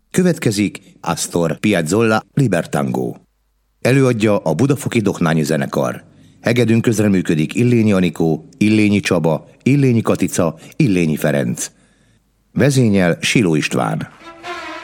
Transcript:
Következik Astor Piazzolla Libertango. Előadja a Budafoki Dohnányi Zenekar. Hegedűn közreműködik Illényi Anikó, Illényi Csaba, Illényi Katica, Illényi Ferenc. Vezényel Siló István.